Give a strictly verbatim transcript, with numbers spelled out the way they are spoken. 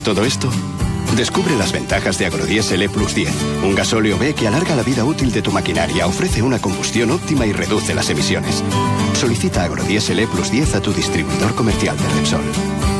Todo esto, descubre las ventajas de Agrodiesel E Plus diez, un gasóleo B que alarga la vida útil de tu maquinaria, ofrece una combustión óptima y reduce las emisiones. Solicita Agrodiesel E Plus diez a tu distribuidor comercial de Repsol.